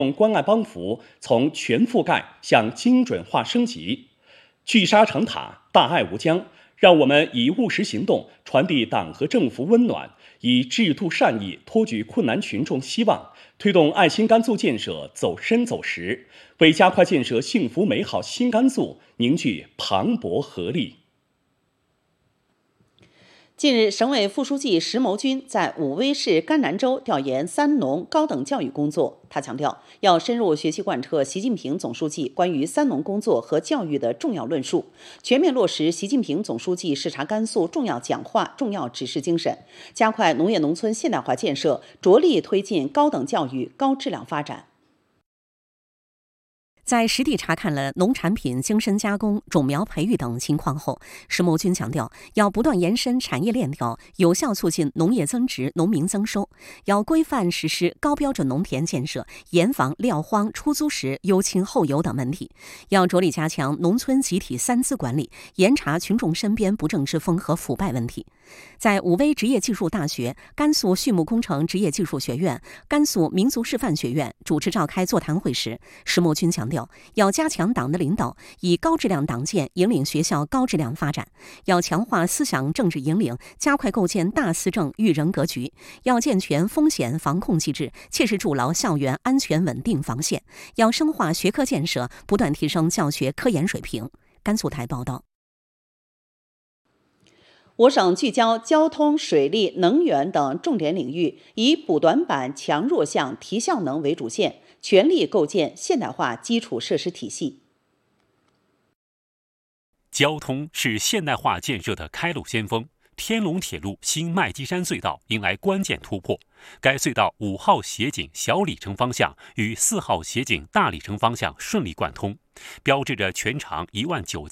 关爱帮扶从全覆盖向精准化升级，聚沙成塔，大爱无疆。让我们以务实行动传递党和政府温暖，以制度善意托举困难群众希望，推动爱心甘肃建设走深走实，为加快建设幸福美好新甘肃凝聚磅礴合力。 近日，省委副书记石谋军在武威市甘南州调研三农高等教育工作。他强调，要深入学习贯彻习近平总书记关于三农工作和教育的重要论述，全面落实习近平总书记视察甘肃重要讲话、重要指示精神，加快农业农村现代化建设，着力推进高等教育高质量发展。 在实地查看了农产品精深加工、种苗培育等情况后，石谋军强调，要不断延伸产业链条，有效促进农业增值、农民增收；要规范实施高标准农田建设，严防撂荒、出租时优亲后游等问题；要着力加强农村集体三资管理，严查群众身边不正之风和腐败问题。在武威职业技术大学、甘肃畜牧工程职业技术学院、甘肃民族示范学院主持召开座谈会时，石谋军强调，要加强党的领导，以高质量党建引领学校高质量发展；要强化思想政治引领，加快构建大思政育人格局；要健全风险防控机制，切实筑牢校园安全稳定防线；要深化学科建设，不断提升教学科研水平。甘肃台报道。 我省聚焦交通、水利、能源等重点领域，以补短板、强弱项、提效能为主线，全力构建现代化基础设施体系。 交通是现代化建设的开路先锋。天龙铁路新麦积山隧道迎来关键突破，该隧道5号协警小里程方向与4号协警大里程方向顺利贯通，标志着全长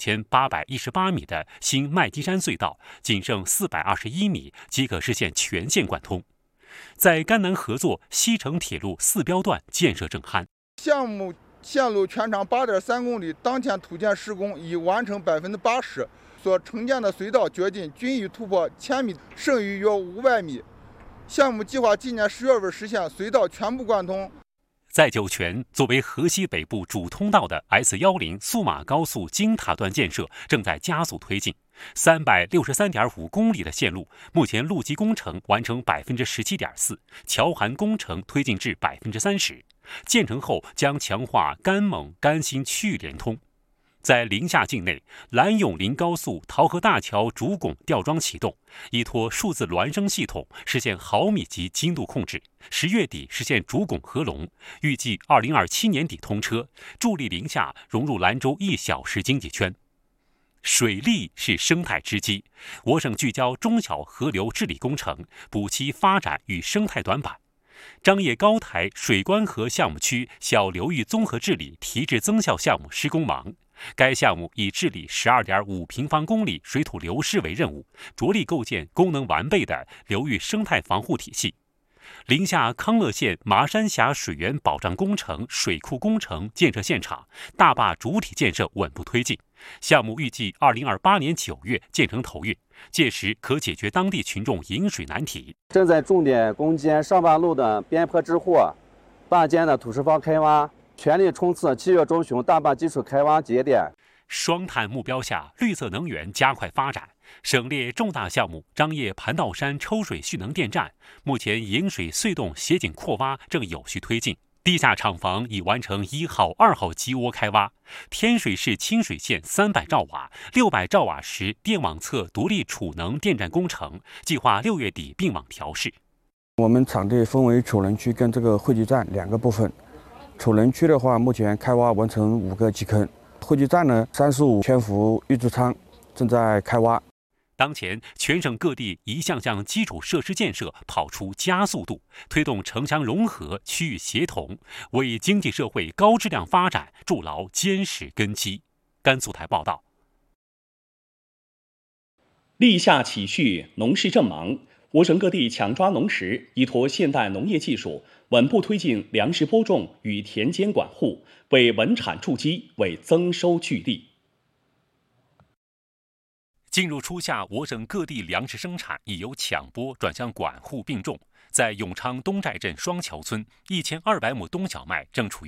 19818米的新麦积山隧道仅剩421米即可实现全线贯通。在甘南合作西成铁路4标段建设正酣， 项目线路全长8.3公里，当前土建施工已完成80%。所承建的隧道掘进均已突破1000米，剩余约500米。项目计划今年10月份实现隧道全部贯通。 在酒泉作为河西北部主通道的 S10苏马高速京塔段建设正在加速推进，363.5公里的线路，目前路基工程完成17.4%，桥涵工程推进至30%。建成后将强化甘蒙甘新区域联通。在临夏境内，兰永临高速桃河大桥主拱吊装启动，依托数字孪生系统实现毫米级精度控制，10月底实现主拱合龙，预计2027年底通车，助力临夏融入兰州1小时经济圈。水利是生态之基，我省聚焦中小河流治理工程，补齐发展与生态短板。张掖高台水关河项目区小流域综合治理提质增效项目施工忙，该项目以治理12.5平方公里水土流失为任务，着力构建功能完备的流域生态防护体系。临夏康乐县麻山峡水源保障工程水库工程建设现场，大坝主体建设稳步推进，项目预计2028年9月建成投运，届时可解决当地群众饮水难题。 正在重点攻坚上坝路的边坡支货、坝间的土石方开挖，全力冲刺7月中旬大坝基础开挖节点。 双碳目标下，绿色能源加快发展。省列重大项目张掖盘道山抽水蓄能电站，目前引水隧洞斜井扩挖正有序推进，地下厂房已完成1号、2号基窝开挖。天水市清水县300兆瓦、600兆瓦时电网侧独立储能电站工程，计划6月底并网调试。 我们场地分为储能区跟这个汇集站2个部分。储能区的话，目前开挖完成5个基坑。汇集站呢，35千伏预制仓正在开挖。 当前，全省各地一项项基础设施建设跑出加速度，推动城乡融合、区域协同，为经济社会高质量发展筑牢坚实根基。甘肃台报道。 立夏启序，农事正忙，我省各地抢抓农时，依托现代农业技术，稳步推进粮食播种与田间管护，为稳产筑基，为增收聚力。 进入初夏，我省各地粮食生产已由抢播转向管护并种。在永昌东寨镇双桥村，1200亩冬小麦正处于